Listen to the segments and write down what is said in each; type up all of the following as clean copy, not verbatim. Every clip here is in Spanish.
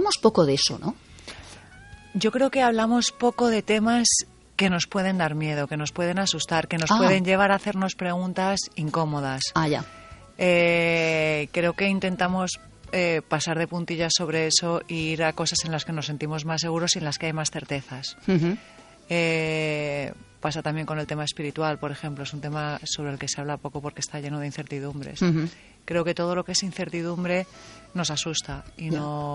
hablamos poco de eso, ¿no? Yo creo que hablamos poco de temas que nos pueden dar miedo, que nos pueden asustar, que nos pueden llevar a hacernos preguntas incómodas. Ya. Creo que intentamos pasar de puntillas sobre eso e ir a cosas en las que nos sentimos más seguros y en las que hay más certezas. Uh-huh. Pasa también con el tema espiritual, por ejemplo. Es un tema sobre el que se habla poco porque está lleno de incertidumbres. Uh-huh. Creo que todo lo que es incertidumbre nos asusta y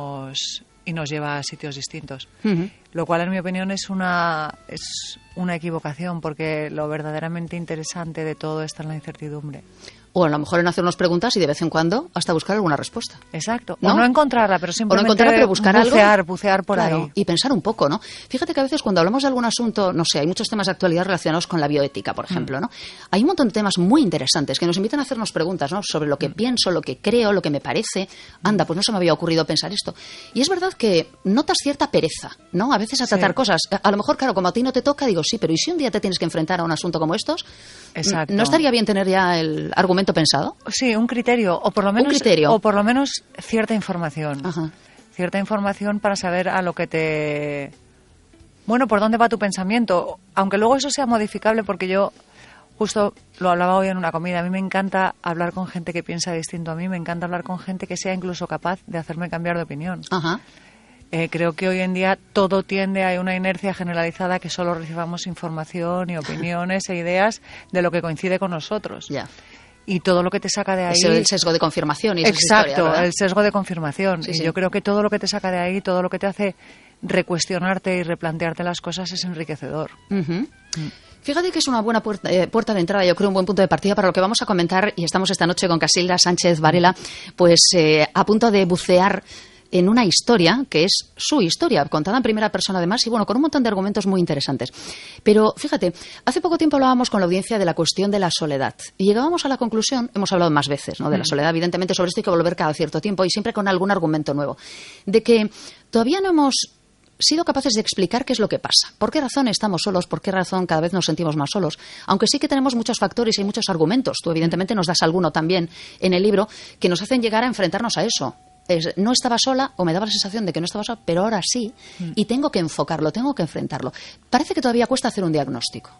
nos lleva a sitios distintos. Uh-huh. Lo cual, en mi opinión, es una equivocación, porque lo verdaderamente interesante de todo está en la incertidumbre. O a lo mejor en hacernos preguntas y de vez en cuando hasta buscar alguna respuesta. Exacto. ¿No? O no encontrarla, pero simplemente buscar bucear por ahí. Y pensar un poco, ¿no? Fíjate que a veces cuando hablamos de algún asunto, no sé, hay muchos temas de actualidad relacionados con la bioética, por ejemplo, ¿no? Hay un montón de temas muy interesantes que nos invitan a hacernos preguntas, ¿no? Sobre lo que pienso, lo que creo, lo que me parece. Anda, pues no se me había ocurrido pensar esto. Y es verdad que notas cierta pereza, ¿no? A veces a tratar cosas. A lo mejor, claro, como a ti no te toca, digo, sí, pero ¿y si un día te tienes que enfrentar a un asunto como estos? Exacto. ¿No estaría bien tener ya el argumento pensado? Sí, un criterio, o por lo menos cierta información. Ajá. Cierta información para saber a lo que te... Bueno, por dónde va tu pensamiento, aunque luego eso sea modificable, porque yo justo lo hablaba hoy en una comida. A mí me encanta hablar con gente que piensa distinto a mí, me encanta hablar con gente que sea incluso capaz de hacerme cambiar de opinión. Ajá. Creo que hoy en día todo tiende a una inercia generalizada, que solo recibamos información y opiniones e ideas de lo que coincide con nosotros. Ya. Y todo lo que te saca de ahí... Es el sesgo de confirmación. Y exacto, historia, el sesgo de confirmación. Sí, y sí. yo creo que todo lo que te saca de ahí, todo lo que te hace recuestionarte y replantearte las cosas es enriquecedor. Uh-huh. Fíjate que es una buena puerta de entrada, yo creo un buen punto de partida para lo que vamos a comentar, y estamos esta noche con Casilda Sánchez Varela, pues a punto de bucear en una historia que es su historia, contada en primera persona además, y bueno, con un montón de argumentos muy interesantes. Pero fíjate, hace poco tiempo hablábamos con la audiencia de la cuestión de la soledad y llegábamos a la conclusión, hemos hablado más veces, ¿no?, de la soledad, evidentemente sobre esto hay que volver cada cierto tiempo y siempre con algún argumento nuevo, de que todavía no hemos sido capaces de explicar qué es lo que pasa, por qué razón estamos solos, por qué razón cada vez nos sentimos más solos, aunque sí que tenemos muchos factores y muchos argumentos. Tú evidentemente nos das alguno también en el libro que nos hacen llegar a enfrentarnos a eso. No estaba sola, o me daba la sensación de que no estaba sola, pero ahora sí, y tengo que enfocarlo, tengo que enfrentarlo. Parece que todavía cuesta hacer un diagnóstico.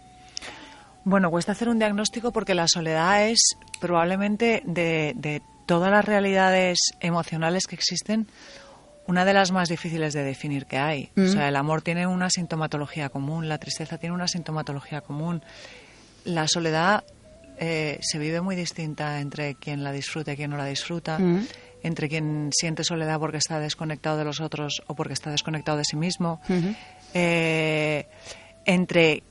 Bueno, cuesta hacer un diagnóstico porque la soledad es probablemente de todas las realidades emocionales que existen, una de las más difíciles de definir que hay. O sea, el amor tiene una sintomatología común, la tristeza tiene una sintomatología común. La soledad se vive muy distinta entre quien la disfruta y quien no la disfruta. Entre quien siente soledad porque está desconectado de los otros o porque está desconectado de sí mismo, entre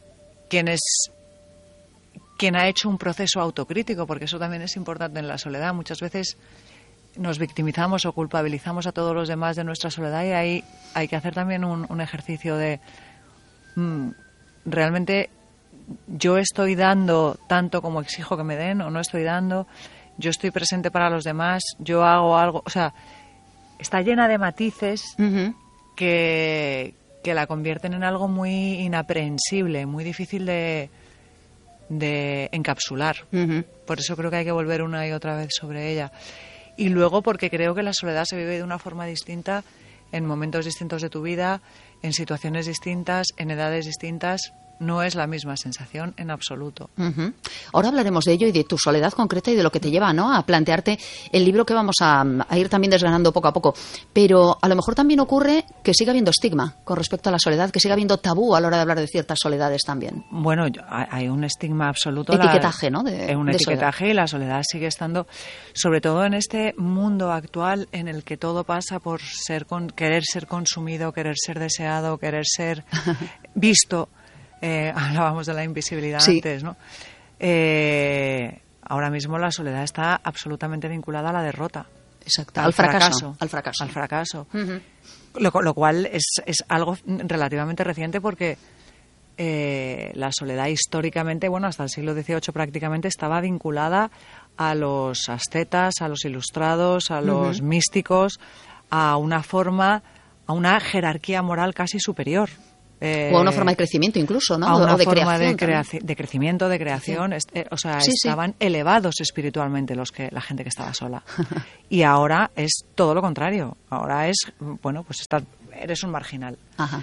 quien ha hecho un proceso autocrítico, porque eso también es importante en la soledad. Muchas veces nos victimizamos o culpabilizamos a todos los demás de nuestra soledad, y ahí hay que hacer también un ejercicio de realmente yo estoy dando tanto como exijo que me den, o no estoy dando. Yo estoy presente para los demás, yo hago algo... O sea, está llena de matices que la convierten en algo muy inaprehensible, muy difícil de encapsular. Por eso creo que hay que volver una y otra vez sobre ella. Y luego porque creo que la soledad se vive de una forma distinta en momentos distintos de tu vida, en situaciones distintas, en edades distintas. No es la misma sensación en absoluto. Ahora hablaremos de ello y de tu soledad concreta y de lo que te lleva, ¿no?, a plantearte el libro que vamos a ir también desgranando poco a poco. Pero a lo mejor también ocurre que siga habiendo estigma con respecto a la soledad, que siga habiendo tabú a la hora de hablar de ciertas soledades también. Bueno, hay un estigma absoluto. Etiquetaje, ¿no? Un etiquetaje soledad. Y la soledad sigue estando, sobre todo en este mundo actual en el que todo pasa por querer ser consumido, querer ser deseado, querer ser visto. Hablábamos de la invisibilidad antes, ¿no? Ahora mismo la soledad está absolutamente vinculada a la derrota. Exacto. Al fracaso. Al fracaso. Lo cual es algo relativamente reciente porque la soledad históricamente, bueno, hasta el siglo XVIII prácticamente estaba vinculada a los ascetas, a los ilustrados, a los místicos, a una jerarquía moral casi superior. o a una forma de crecimiento incluso, ¿no? A una o de forma creación de crecimiento, de creación. Sí. O sea, sí, estaban elevados espiritualmente la gente que estaba sola. Y ahora es todo lo contrario. Ahora es, bueno, pues eres un marginal. Ajá.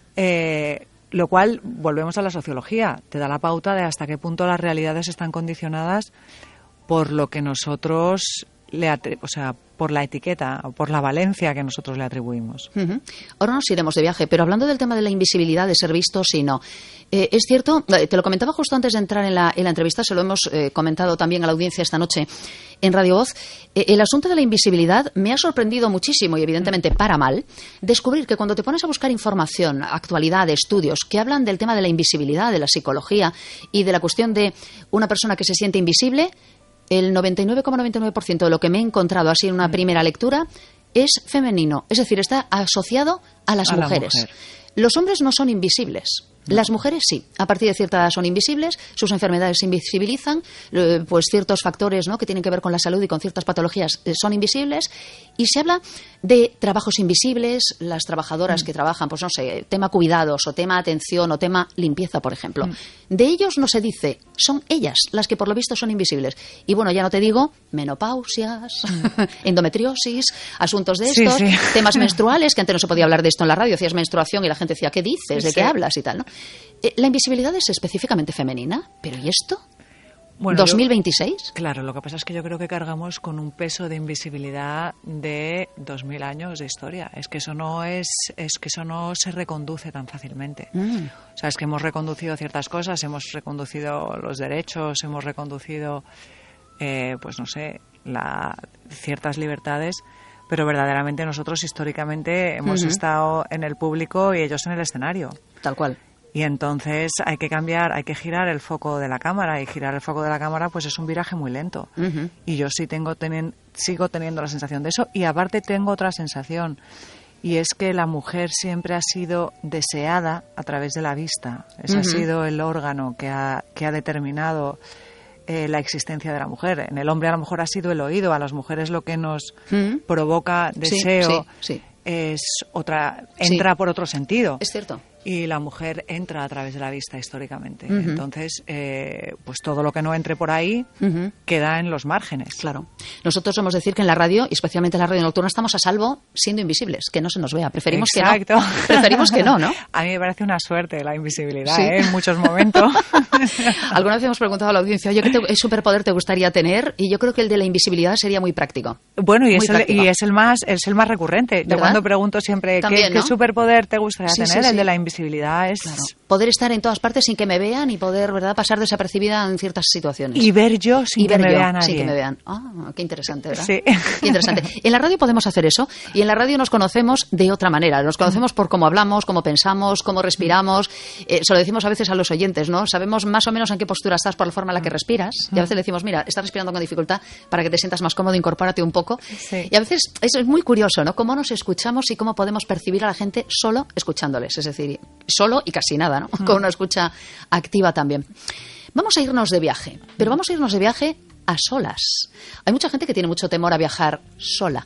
Lo cual, volvemos a la sociología, te da la pauta de hasta qué punto las realidades están condicionadas por lo que nosotros por la etiqueta o por la valencia que nosotros le atribuimos. Uh-huh. Ahora nos iremos de viaje, pero hablando del tema de la invisibilidad, de ser vistos y no. Es cierto, te lo comentaba justo antes de entrar en la entrevista, se lo hemos comentado también a la audiencia esta noche en Radio Voz. El asunto de la invisibilidad me ha sorprendido muchísimo y evidentemente para mal descubrir que cuando te pones a buscar información, actualidad, estudios que hablan del tema de la invisibilidad, de la psicología y de la cuestión de una persona que se siente invisible, el 99,99% de lo que me he encontrado así en una primera lectura es femenino, es decir, está asociado a las mujeres. Los hombres no son invisibles. Las mujeres sí, a partir de cierta edad son invisibles, sus enfermedades se invisibilizan, pues ciertos factores, ¿no?, que tienen que ver con la salud y con ciertas patologías son invisibles, y se habla de trabajos invisibles, las trabajadoras que trabajan, pues no sé, tema cuidados o tema atención o tema limpieza, por ejemplo. De ellos no se dice, son ellas las que por lo visto son invisibles. Y bueno, ya no te digo menopausias, endometriosis, asuntos de estos, temas menstruales, que antes no se podía hablar de esto en la radio, hacías menstruación y la gente decía, ¿qué dices? ¿De qué hablas? Y tal, ¿no? La invisibilidad es específicamente femenina, pero ¿y esto? Bueno, ¿2026? Claro, lo que pasa es que yo creo que cargamos con un peso de invisibilidad de 2000 años de historia. Es que eso no se reconduce tan fácilmente. O sea, es que hemos reconducido ciertas cosas, hemos reconducido los derechos, hemos reconducido, pues no sé, ciertas libertades, pero verdaderamente nosotros históricamente hemos estado en el público y ellos en el escenario. Tal cual. Y entonces hay que cambiar, hay que girar el foco de la cámara, y girar el foco de la cámara pues es un viraje muy lento. Y yo sí sigo teniendo la sensación de eso, y aparte tengo otra sensación, y es que la mujer siempre ha sido deseada a través de la vista. Ese ha sido el órgano que ha determinado la existencia de la mujer. En el hombre a lo mejor ha sido el oído, a las mujeres lo que nos provoca deseo es entra por otro sentido. Es cierto. Y la mujer entra a través de la vista históricamente. Entonces, pues todo lo que no entre por ahí queda en los márgenes. Claro. Nosotros somos decir que en la radio, y especialmente en la radio nocturna, estamos a salvo siendo invisibles, que no se nos vea. Preferimos que no. Preferimos que no, ¿no? A mí me parece una suerte la invisibilidad, en muchos momentos. Alguna vez hemos preguntado a la audiencia, oye, ¿qué superpoder te gustaría tener? Y yo creo que el de la invisibilidad sería muy práctico. Bueno, y es el más recurrente. ¿verdad? Yo cuando pregunto siempre, también, ¿qué superpoder te gustaría tener? El de la invisibilidad es... Claro. Poder estar en todas partes sin que me vean y poder, ¿verdad?, pasar desapercibida en ciertas situaciones. Y ver yo sin que me vea nadie. Sin que me vean. Ah, qué interesante, ¿verdad? Sí. Qué interesante. En la radio podemos hacer eso, y en la radio nos conocemos de otra manera. Nos conocemos por cómo hablamos, cómo pensamos, cómo respiramos. Se lo decimos a veces a los oyentes, ¿no? Sabemos más o menos en qué postura estás por la forma en la que respiras. Y a veces le decimos, mira, estás respirando con dificultad, para que te sientas más cómodo, incorpórate un poco. Sí. Y a veces es muy curioso, ¿no?, cómo nos escuchamos y cómo podemos percibir a la gente solo escuchándoles. Es decir, solo y casi nada, ¿no? Con una escucha activa también. Vamos a irnos de viaje, pero vamos a irnos de viaje a solas. Hay mucha gente que tiene mucho temor a viajar sola.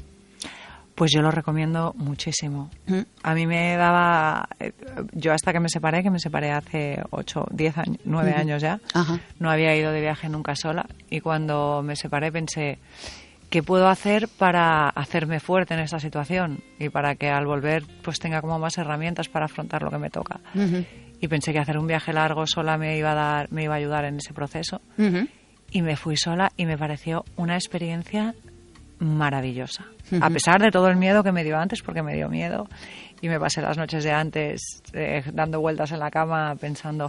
Pues yo lo recomiendo muchísimo. A mí me daba... Yo hasta que me separé hace 8, 10 años, 9 años ya, no había ido de viaje nunca sola, y cuando me separé pensé, ¿qué puedo hacer para hacerme fuerte en esta situación? Y para que al volver pues tenga como más herramientas para afrontar lo que me toca. Y pensé que hacer un viaje largo sola me iba a ayudar en ese proceso. Y me fui sola y me pareció una experiencia maravillosa. A pesar de todo el miedo que me dio antes, porque me dio miedo. Y me pasé las noches de antes dando vueltas en la cama pensando...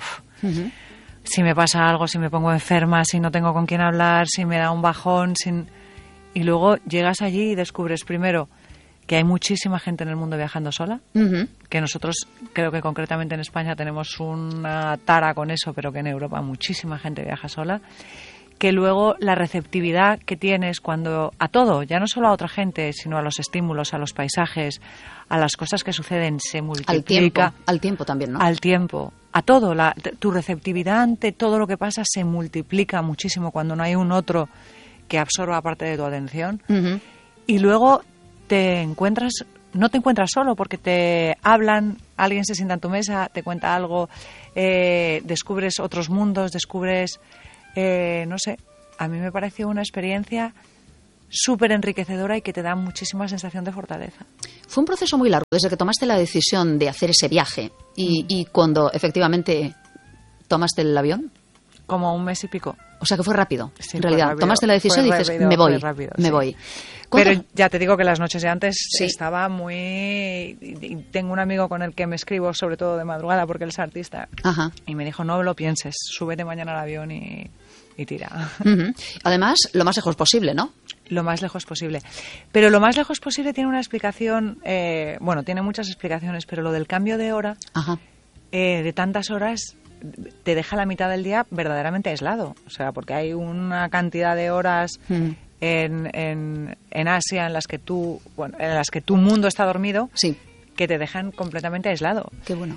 Si me pasa algo, si me pongo enferma, si no tengo con quién hablar, si me da un bajón... Y luego llegas allí y descubres primero que hay muchísima gente en el mundo viajando sola, que nosotros creo que concretamente en España tenemos una tara con eso, pero que en Europa muchísima gente viaja sola, que luego la receptividad que tienes cuando a todo, ya no solo a otra gente, sino a los estímulos, a los paisajes, a las cosas que suceden, se multiplica. Al tiempo también, ¿no? Al tiempo, a todo. Tu receptividad ante todo lo que pasa se multiplica muchísimo cuando no hay un otro que absorba parte de tu atención. Y luego te encuentras no te encuentras solo porque te hablan, alguien se sienta en tu mesa, te cuenta algo, descubres otros mundos, descubres, no sé, a mí me pareció una experiencia súper enriquecedora y que te da muchísima sensación de fortaleza. Fue un proceso muy largo, desde que tomaste la decisión de hacer ese viaje y cuando efectivamente tomaste el avión. Como un mes y pico. O sea que fue rápido, sí, en realidad. Rápido. Tomaste la decisión y dices, rápido, me voy, rápido, me sí. voy. Pero ya te digo que las noches de antes sí. estaba muy... Y tengo un amigo con el que me escribo, sobre todo de madrugada, porque él es artista. Ajá. Y me dijo, no lo pienses, súbete mañana al avión y tira. Uh-huh. Además, lo más lejos posible, ¿no? Lo más lejos posible. Pero lo más lejos posible tiene una explicación, bueno, tiene muchas explicaciones, pero lo del cambio de hora, Ajá. De tantas horas, te deja la mitad del día verdaderamente aislado. O sea, porque hay una cantidad de horas en Asia en las que tu mundo está dormido, sí, que te dejan completamente aislado. Qué bueno.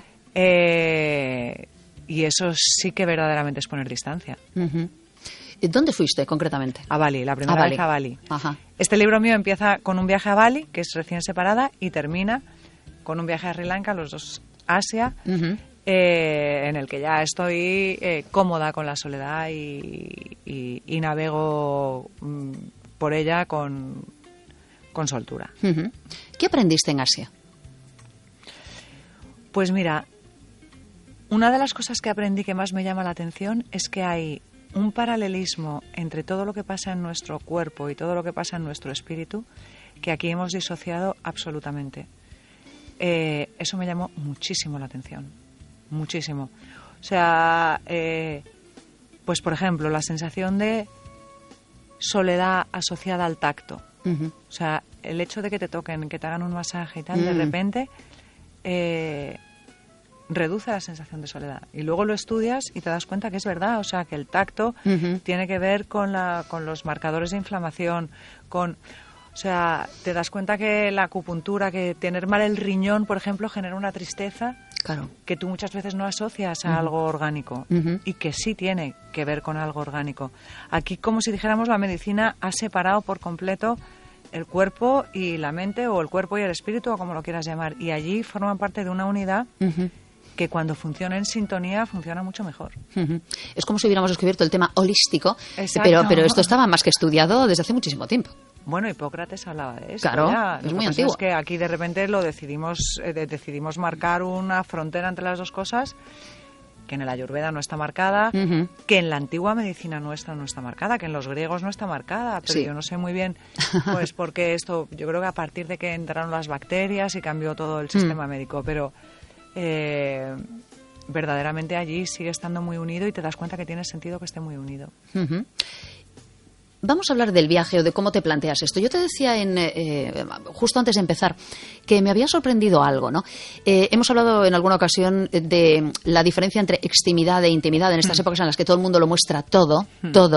Y eso sí que verdaderamente es poner distancia. Uh-huh. ¿Dónde fuiste concretamente? A Bali, la primera vez a Bali. Ajá. Este libro mío empieza con un viaje a Bali, que es recién separada, y termina con un viaje a Sri Lanka, los dos Asia, uh-huh. En el que ya estoy cómoda con la soledad y navego por ella con soltura. Uh-huh. ¿Qué aprendiste en Asia? Pues mira, una de las cosas que aprendí que más me llama la atención es que hay un paralelismo entre todo lo que pasa en nuestro cuerpo y todo lo que pasa en nuestro espíritu que aquí hemos disociado absolutamente. Eso me llamó muchísimo la atención, muchísimo. O sea, pues por ejemplo, la sensación de soledad asociada al tacto. Uh-huh. O sea, el hecho de que te toquen, que te hagan un masaje y tal, de repente reduce la sensación de soledad. Y luego lo estudias y te das cuenta que es verdad. O sea, que el tacto uh-huh. tiene que ver con los marcadores de inflamación, o sea, te das cuenta que la acupuntura, que tener mal el riñón, por ejemplo, genera una tristeza claro. que tú muchas veces no asocias a uh-huh. algo orgánico uh-huh. y que sí tiene que ver con algo orgánico. Aquí, como si dijéramos, la medicina ha separado por completo el cuerpo y la mente, o el cuerpo y el espíritu, o como lo quieras llamar, y allí forman parte de una unidad uh-huh. que cuando funciona en sintonía funciona mucho mejor. Uh-huh. Es como si hubiéramos descubierto el tema holístico, exacto. pero esto estaba más que estudiado desde hace muchísimo tiempo. Bueno, Hipócrates hablaba de eso. Claro, ya. es muy antiguo. Es que aquí de repente lo decidimos marcar una frontera entre las dos cosas, que en el Ayurveda no está marcada, uh-huh. que en la antigua medicina nuestra no está marcada, que en los griegos no está marcada, pero sí. yo no sé muy bien, pues porque esto, yo creo que a partir de que entraron las bacterias y cambió todo el sistema médico, pero verdaderamente allí sigue estando muy unido y te das cuenta que tiene sentido que esté muy unido. Uh-huh. Vamos a hablar del viaje o de cómo te planteas esto. Yo te decía justo antes de empezar que me había sorprendido algo, ¿no? Hemos hablado en alguna ocasión de la diferencia entre extimidad e intimidad en estas épocas en las que todo el mundo lo muestra todo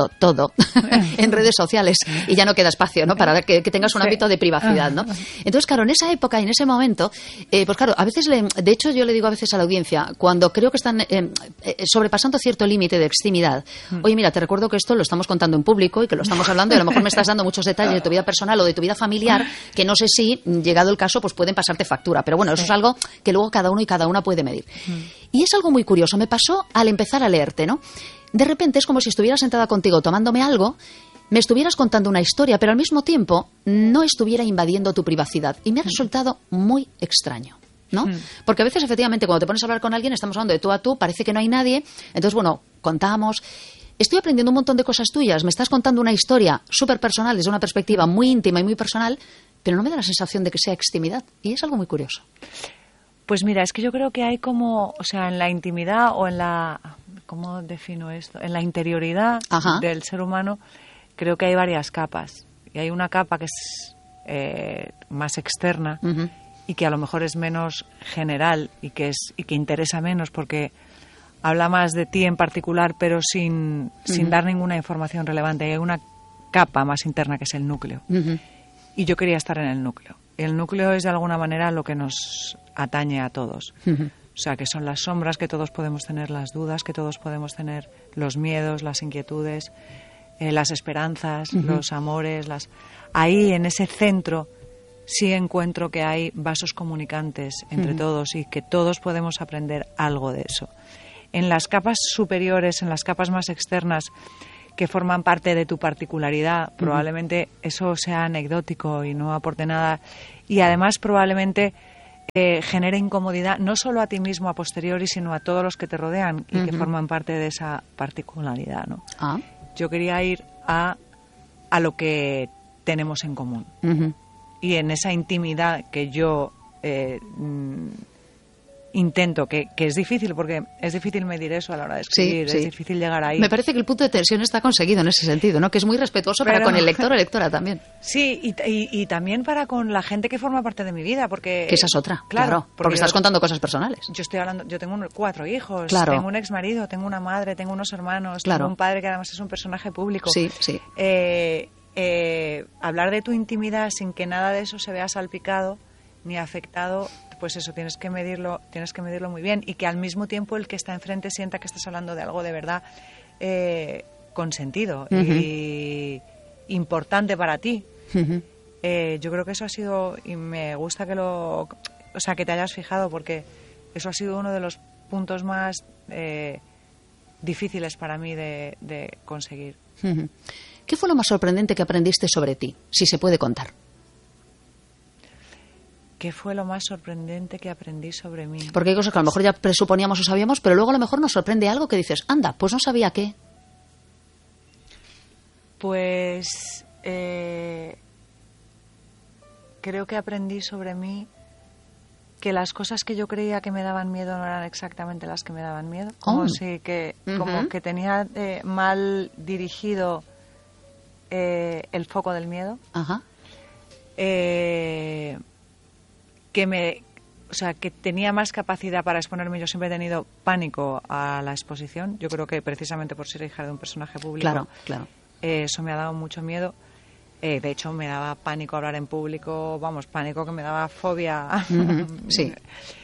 en redes sociales y ya no queda espacio, ¿no? Para que tengas un ámbito de privacidad, ¿no? Entonces, claro, en esa época y en ese momento, pues claro, a veces, de hecho yo le digo a veces a la audiencia, cuando creo que están sobrepasando cierto límite de extimidad, oye, mira, te recuerdo que esto lo estamos contando en público y que lo estamos hablando y a lo mejor me estás dando muchos detalles de tu vida personal o de tu vida familiar que no sé si, llegado el caso, pues pueden pasarte factura. Pero bueno, eso es algo que luego cada uno y cada una puede medir. Y es algo muy curioso. Me pasó al empezar a leerte, ¿no? De repente es como si estuviera sentada contigo tomándome algo, me estuvieras contando una historia, pero al mismo tiempo no estuviera invadiendo tu privacidad. Y me ha resultado muy extraño, ¿no? Porque a veces, efectivamente, cuando te pones a hablar con alguien, estamos hablando de tú a tú, parece que no hay nadie. Entonces, bueno, contamos. Estoy aprendiendo un montón de cosas tuyas, me estás contando una historia súper personal desde una perspectiva muy íntima y muy personal, pero no me da la sensación de que sea extimidad, y es algo muy curioso. Pues mira, es que yo creo que hay como, o sea, en la intimidad o en la, ¿cómo defino esto? En la interioridad del ser humano, creo que hay varias capas. Y hay una capa que es más externa y que a lo mejor es menos general y que interesa menos porque habla más de ti en particular, pero sin dar ninguna información relevante. Hay una capa más interna que es el núcleo. Y yo quería estar en el núcleo. El núcleo es de alguna manera lo que nos atañe a todos. O sea, que son las sombras que todos podemos tener, las dudas que todos podemos tener, los miedos, las inquietudes, las esperanzas, los amores. Ahí, en ese centro, sí encuentro que hay vasos comunicantes entre todos y que todos podemos aprender algo de eso. En las capas superiores, en las capas más externas, que forman parte de tu particularidad, probablemente eso sea anecdótico y no aporte nada. Y además probablemente genere incomodidad no solo a ti mismo a posteriori, sino a todos los que te rodean y que forman parte de esa particularidad, ¿no? Yo quería ir a lo que tenemos en común. Y en esa intimidad que yo intento, que es difícil, porque es difícil medir eso a la hora de escribir, sí. es difícil llegar ahí. Me parece que el punto de tensión está conseguido en ese sentido, ¿no? Que es muy respetuoso para con el lector o lectora también. Sí, y también para con la gente que forma parte de mi vida, porque... Que esa es otra, claro, porque estás contando cosas personales. Yo tengo 4 hijos, claro. Tengo un exmarido, tengo una madre, tengo unos hermanos, claro. tengo un padre que además es un personaje público. Sí. Hablar de tu intimidad sin que nada de eso se vea salpicado ni afectado, pues eso, tienes que medirlo muy bien, y que al mismo tiempo el que está enfrente sienta que estás hablando de algo de verdad con sentido y importante para ti. Yo creo que eso ha sido, y me gusta que te hayas fijado, porque eso ha sido uno de los puntos más difíciles para mí de conseguir. ¿Qué fue lo más sorprendente que aprendiste sobre ti, si se puede contar? ¿Qué fue lo más sorprendente que aprendí sobre mí? Porque hay cosas que a lo mejor ya presuponíamos o sabíamos, pero luego a lo mejor nos sorprende algo que dices, anda, pues no sabía qué. Pues creo que aprendí sobre mí que las cosas que yo creía que me daban miedo no eran exactamente las que me daban miedo. Como que tenía mal dirigido el foco del miedo. Que tenía más capacidad para exponerme. Yo siempre he tenido pánico a la exposición. Yo creo que precisamente por ser hija de un personaje público. Claro. Eso me ha dado mucho miedo. De hecho, me daba pánico hablar en público. Pánico que me daba fobia. Sí.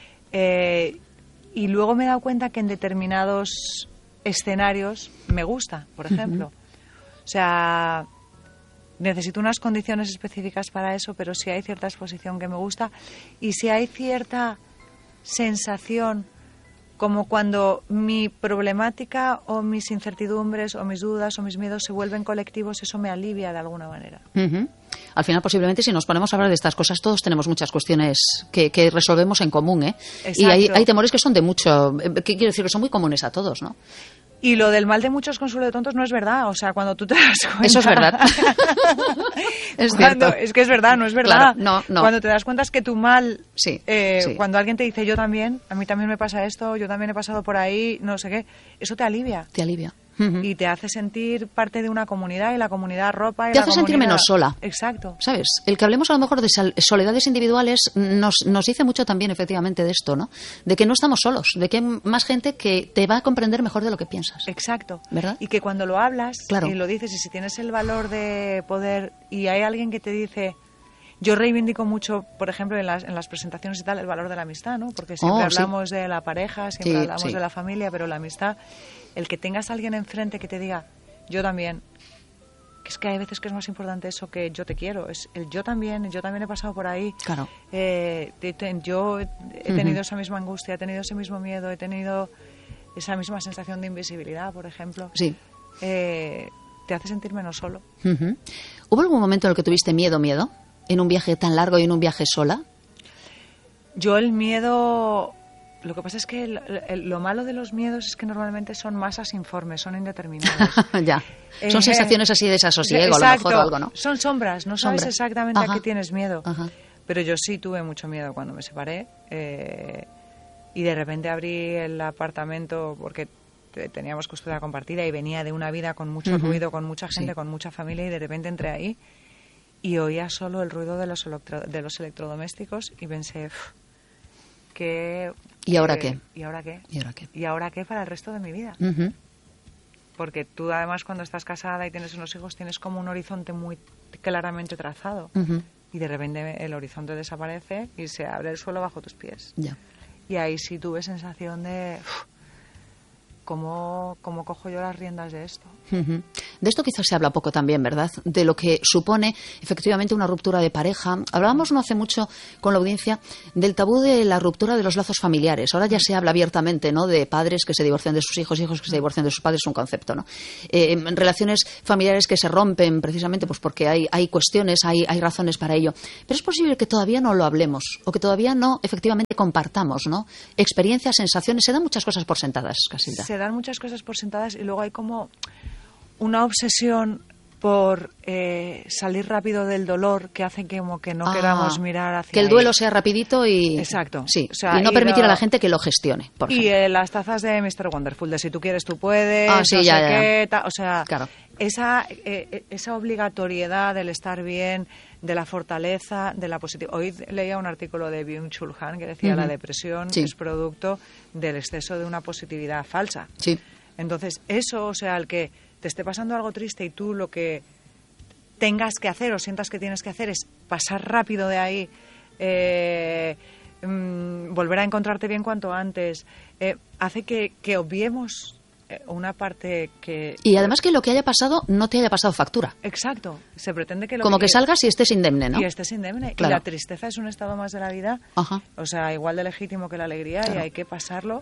Y luego me he dado cuenta que en determinados escenarios me gusta, por ejemplo. O sea, necesito unas condiciones específicas para eso, pero sí hay cierta exposición que me gusta, y sí hay cierta sensación como cuando mi problemática o mis incertidumbres o mis dudas o mis miedos se vuelven colectivos, eso me alivia de alguna manera. Al final, posiblemente, si nos ponemos a hablar de estas cosas, todos tenemos muchas cuestiones que resolvemos en común, ¿eh? Y hay temores que son de mucho... ¿Qué quiero decir? Que son muy comunes a todos, ¿no? Y lo del mal de muchos consuelo de tontos no es verdad. O sea, cuando tú te das cuenta... Eso es verdad. Es que es verdad, no es verdad. Claro, no. Cuando te das cuenta es que tu mal... Sí. Cuando alguien te dice, yo también, a mí también me pasa esto, yo también he pasado por ahí, no sé qué, eso te alivia. Te alivia. Y te hace sentir parte de una comunidad, y la comunidad arropa. Te hace sentir menos sola. Exacto. ¿Sabes? El que hablemos a lo mejor de soledades individuales nos dice mucho también, efectivamente, de esto, ¿no? De que no estamos solos, de que hay más gente que te va a comprender mejor de lo que piensas. Exacto. ¿Verdad? Y que cuando lo hablas claro. y lo dices, y si tienes el valor de poder, y hay alguien que te dice... Yo reivindico mucho, por ejemplo, en las presentaciones y tal, el valor de la amistad, ¿no? Porque siempre hablamos de la pareja, siempre hablamos de la familia, pero la amistad, el que tengas a alguien enfrente que te diga, yo también, que es que hay veces que es más importante eso que yo te quiero, es el yo también he pasado por ahí. Claro. Yo he tenido esa misma angustia, he tenido ese mismo miedo, he tenido esa misma sensación de invisibilidad, por ejemplo. Sí. Te hace sentir menos solo. ¿Hubo algún momento en el que tuviste miedo? ¿En un viaje tan largo y en un viaje sola? Yo el miedo... Lo que pasa es que lo malo de los miedos es que normalmente son masas informes, son indeterminados. Ya. Son sensaciones así de desasosiego, a lo mejor, o algo, ¿no? Son sombras, no sabes exactamente a qué tienes miedo. Pero yo sí tuve mucho miedo cuando me separé. Y de repente abrí el apartamento porque teníamos custodia compartida y venía de una vida con mucho ruido, con mucha gente, con mucha familia, y de repente entré ahí y oía solo el ruido de los electrodomésticos y pensé, ¿Y ahora qué? ¿Y ahora qué? ¿Y ahora qué? ¿Y ahora qué para el resto de mi vida? Porque tú además cuando estás casada y tienes unos hijos tienes como un horizonte muy claramente trazado. Y de repente el horizonte desaparece y se abre el suelo bajo tus pies. Ya. Y ahí sí tuve sensación de... ¿cómo cojo yo las riendas de esto? Uh-huh. De esto quizás se habla poco también, ¿verdad? De lo que supone efectivamente una ruptura de pareja. Hablábamos no hace mucho con la audiencia del tabú de la ruptura de los lazos familiares. Ahora ya se habla abiertamente, ¿no?, de padres que se divorcian de sus hijos, hijos que se divorcian de sus padres, es un concepto, ¿no? Relaciones familiares que se rompen precisamente pues porque hay cuestiones, hay razones para ello. Pero es posible que todavía no lo hablemos o que todavía no efectivamente compartamos, ¿no?, experiencias, sensaciones. Se dan muchas cosas por sentadas, Casilda. Se dan muchas cosas por sentadas y luego hay como una obsesión por salir rápido del dolor que hace que como que no queramos mirar hacia que el duelo sea rapidito y exacto, sí, o sea, y no permitir a la gente que lo gestione, por ejemplo. Las tazas de Mr. Wonderful de si tú quieres tú puedes, sí, no ya, sé ya. qué, o sea, claro. Esa obligatoriedad del estar bien, de la fortaleza, de la positividad. Hoy leía un artículo de Byung-Chul Han que decía la depresión es producto del exceso de una positividad falsa. Sí. Entonces, eso, o sea, el que te esté pasando algo triste y tú lo que tengas que hacer o sientas que tienes que hacer es pasar rápido de ahí, volver a encontrarte bien cuanto antes, hace que obviemos una parte que... Y además que lo que haya pasado no te haya pasado factura. Exacto. Se pretende que... Como que salgas y estés indemne, ¿no? Y estés indemne. Claro. Y la tristeza es un estado más de la vida, Ajá. O sea, igual de legítimo que la alegría, claro. Y hay que pasarlo,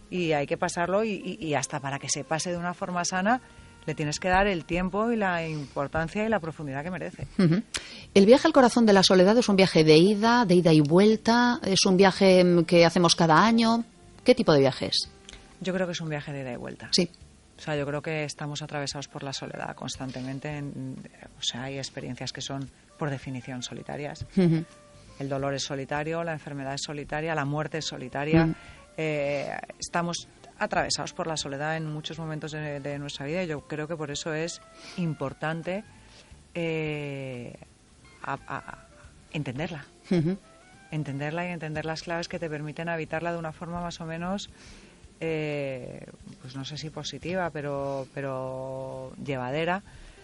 y hasta para que se pase de una forma sana le tienes que dar el tiempo y la importancia y la profundidad que merece. Uh-huh. El viaje al corazón de la soledad es un viaje de ida y vuelta, es un viaje que hacemos cada año. ¿Qué tipo de viaje es? Yo creo que es un viaje de ida y vuelta. Sí. O sea, yo creo que estamos atravesados por la soledad constantemente. O sea, hay experiencias que son, por definición, solitarias. Uh-huh. El dolor es solitario, la enfermedad es solitaria, la muerte es solitaria. Uh-huh. Estamos atravesados por la soledad en muchos momentos de nuestra vida y yo creo que por eso es importante entenderla. Uh-huh. Entenderla y entender las claves que te permiten habitarla de una forma más o menos... pues no sé si positiva, pero llevadera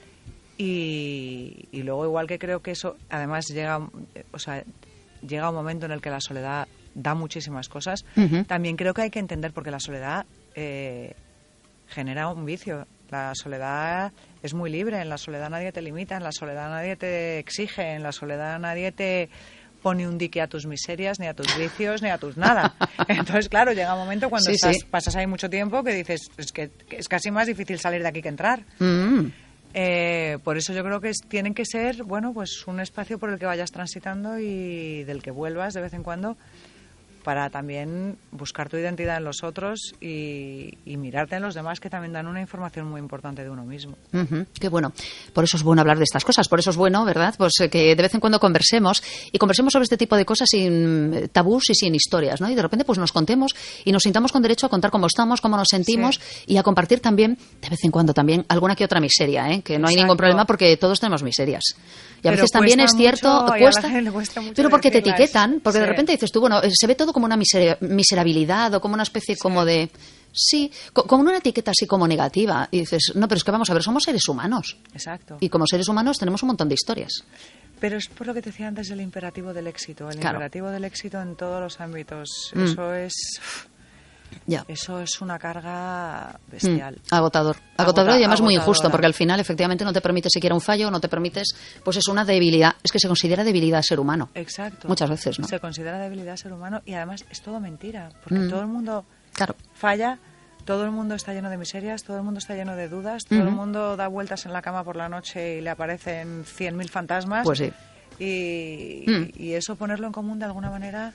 y luego igual que creo que eso además llega un momento en el que la soledad da muchísimas cosas. Uh-huh. También creo que hay que entender porque la soledad genera un vicio. La soledad es muy libre, en la soledad nadie te limita, en la soledad nadie te exige, en la soledad nadie te pone un dique a tus miserias, ni a tus vicios, ni a tus nada. Entonces, claro, llega un momento cuando pasas ahí mucho tiempo que dices, es que es casi más difícil salir de aquí que entrar. Por eso yo creo que tienen que ser, bueno, pues un espacio por el que vayas transitando y del que vuelvas de vez en cuando para también buscar tu identidad en los otros y mirarte en los demás, que también dan una información muy importante de uno mismo. Uh-huh, qué bueno. Por eso es bueno hablar de estas cosas, por eso es bueno, ¿verdad? Pues que de vez en cuando conversemos sobre este tipo de cosas sin tabús y sin historias, ¿no? Y de repente pues nos contemos y nos sintamos con derecho a contar cómo estamos, cómo nos sentimos y a compartir también, de vez en cuando también, alguna que otra miseria, ¿eh? Que no hay ningún problema porque todos tenemos miserias. Y a veces también es cierto, cuesta pero porque te etiquetan, porque de repente dices tú, bueno, se ve todo como una miserabilidad o como una especie como de... Sí, como una etiqueta así como negativa. Y dices, no, pero es que vamos a ver, somos seres humanos. Exacto. Y como seres humanos tenemos un montón de historias. Pero es por lo que te decía antes del imperativo del éxito. El imperativo del éxito en todos los ámbitos. Eso es... Ya. Eso es una carga bestial. Agotador y además muy injusto, porque al final efectivamente no te permite siquiera un fallo, no te permites, pues es una debilidad, es que se considera debilidad ser humano. Exacto. Muchas veces, ¿no? Se considera debilidad ser humano y además es todo mentira, porque todo el mundo claro. falla, todo el mundo está lleno de miserias, todo el mundo está lleno de dudas, todo el mundo da vueltas en la cama por la noche y le aparecen 100.000 fantasmas. Pues sí. Y eso ponerlo en común de alguna manera...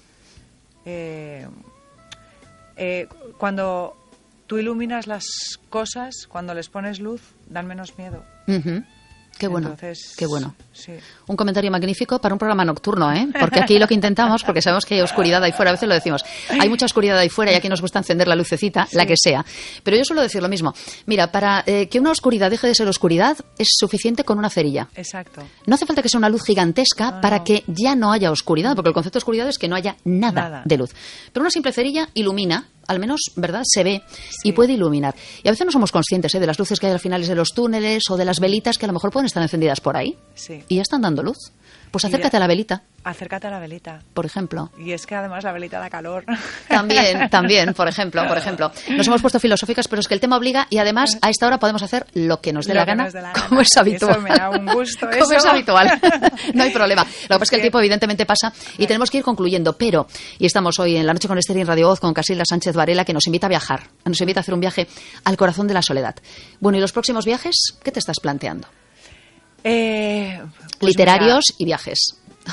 cuando tú iluminas las cosas, cuando les pones luz, dan menos miedo. Uh-huh. Qué bueno, entonces, qué bueno. Sí. Un comentario magnífico para un programa nocturno, ¿eh? Porque aquí lo que intentamos, porque sabemos que hay oscuridad ahí fuera, a veces lo decimos, hay mucha oscuridad ahí fuera y aquí nos gusta encender la lucecita, la que sea. Pero yo suelo decir lo mismo. Mira, para que una oscuridad deje de ser oscuridad, es suficiente con una cerilla. Exacto. No hace falta que sea una luz gigantesca para que ya no haya oscuridad, porque el concepto de oscuridad es que no haya nada de luz. Pero una simple cerilla ilumina, al menos, ¿verdad?, se ve y puede iluminar. Y a veces no somos conscientes de las luces que hay al final de los túneles o de las velitas que a lo mejor pueden estar encendidas por ahí. Sí. Y ya están dando luz. Pues acércate a la velita. Acércate a la velita. Por ejemplo. Y es que además la velita da calor. También, por ejemplo. Nos hemos puesto filosóficas, pero es que el tema obliga y además a esta hora podemos hacer lo que nos dé la gana, como es habitual. Eso me da un gusto. Como es habitual. No hay problema. Lo que pasa es que el tiempo evidentemente pasa y tenemos que ir concluyendo, pero, y estamos hoy en La Noche con Esther y en Radio Voz con Casilda Sánchez Varela, que nos invita a viajar, nos invita a hacer un viaje al corazón de la soledad. Bueno, ¿y los próximos viajes? ¿Qué te estás planteando? Pues literarios y viajes.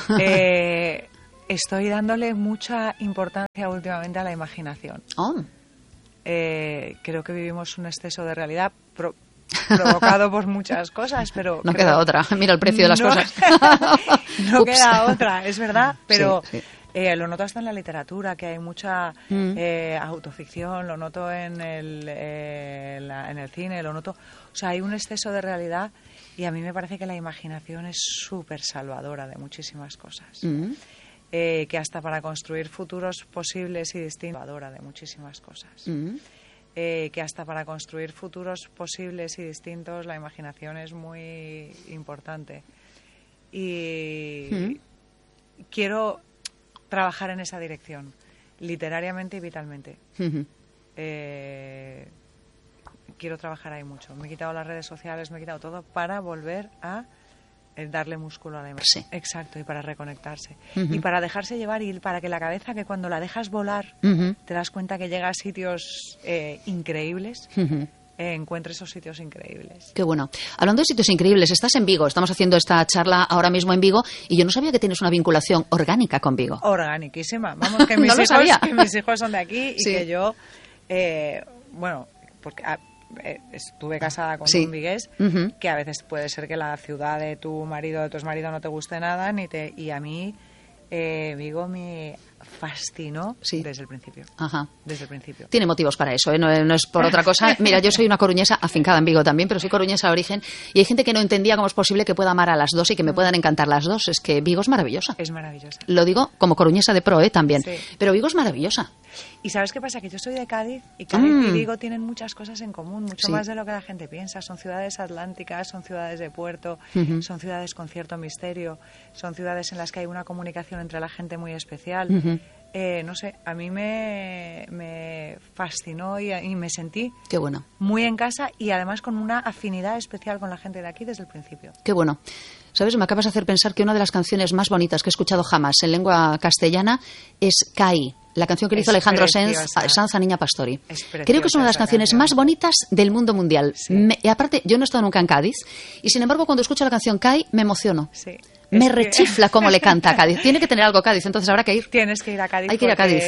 Estoy dándole mucha importancia últimamente a la imaginación. Creo que vivimos un exceso de realidad provocado por muchas cosas, pero... No queda otra. Mira el precio de las cosas. No queda otra, es verdad, pero... Sí. Lo noto hasta en la literatura, que hay mucha autoficción, lo noto en el cine, lo noto... O sea, hay un exceso de realidad y a mí me parece que la imaginación es súper salvadora de muchísimas cosas. Que hasta para construir futuros posibles y distintos... Salvadora de muchísimas cosas. Que hasta para construir futuros posibles y distintos la imaginación es muy importante. Y quiero... trabajar en esa dirección, literariamente y vitalmente. Quiero trabajar ahí mucho. Me he quitado las redes sociales, me he quitado todo para volver a darle músculo a la imagen. Sí. Exacto, y para reconectarse. Y para dejarse llevar y para que la cabeza, que cuando la dejas volar, te das cuenta que llega a sitios increíbles. Encuentre esos sitios increíbles. Qué bueno. Hablando de sitios increíbles, estás en Vigo. Estamos haciendo esta charla ahora mismo en Vigo y yo no sabía que tienes una vinculación orgánica con Vigo. Organiquísima. Vamos, que mis, que mis hijos son de aquí y que yo, porque estuve casada con un vigués, que a veces puede ser que la ciudad de tu marido o de tu exmarido no te guste nada, y a mí Vigo me fascinó desde el principio. Ajá. Desde el principio. Tiene motivos para eso, no es por otra cosa. Mira, yo soy una coruñesa afincada en Vigo también, pero soy coruñesa de origen y hay gente que no entendía cómo es posible que pueda amar a las dos y que me puedan encantar las dos. Es que Vigo es maravillosa. Es maravillosa. Lo digo como coruñesa de pro, también. Sí. Pero Vigo es maravillosa. ¿Y sabes qué pasa? Que yo soy de Cádiz y Cádiz y Vigo tienen muchas cosas en común, mucho más de lo que la gente piensa. Son ciudades atlánticas, son ciudades de puerto, son ciudades con cierto misterio, son ciudades en las que hay una comunicación entre la gente muy especial. No sé, a mí me fascinó y me sentí Qué bueno. Muy en casa y además con una afinidad especial con la gente de aquí desde el principio. Qué bueno. ¿Sabes? Me acabas de hacer pensar que una de las canciones más bonitas que he escuchado jamás en lengua castellana es Cai, la canción que le hizo Alejandro Sanz a Niña Pastori. Creo que es una de las canciones más bonitas del mundo mundial. Sí. Y aparte, yo no he estado nunca en Cádiz y sin embargo cuando escucho la canción Cai me emociono. Sí. Me rechifla cómo le canta a Cádiz. Tiene que tener algo Cádiz, entonces habrá que ir. Tienes que ir a Cádiz. Hay que ir a Cádiz.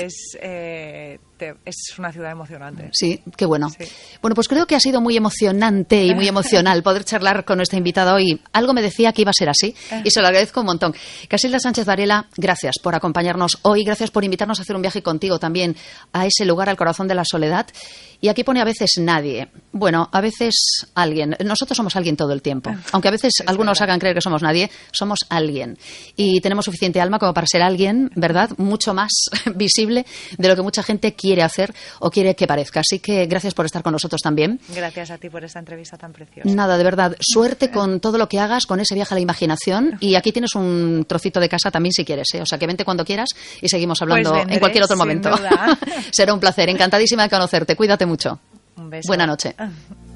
Es una ciudad emocionante. Sí, qué bueno. Sí. Bueno, pues creo que ha sido muy emocionante y muy emocional poder charlar con nuestra invitada hoy. Algo me decía que iba a ser así y se lo agradezco un montón. Casilda Sánchez Varela, gracias por acompañarnos hoy, gracias por invitarnos a hacer un viaje contigo también a ese lugar, al corazón de la soledad. Y aquí pone a veces nadie. Bueno, a veces alguien. Nosotros somos alguien todo el tiempo. Aunque a veces algunos hagan creer que somos nadie, somos alguien. Y tenemos suficiente alma como para ser alguien, ¿verdad? Mucho más visible de lo que mucha gente quiere hacer o quiere que parezca. Así que gracias por estar con nosotros también. Gracias a ti por esta entrevista tan preciosa. Nada, de verdad. Suerte con todo lo que hagas, con ese viaje a la imaginación. Y aquí tienes un trocito de casa también si quieres, ¿eh? O sea, que vente cuando quieras y seguimos hablando pues vendré, en cualquier otro momento. Sin duda. Será un placer. Encantadísima de conocerte. Cuídate mucho. Un beso. Buena noche.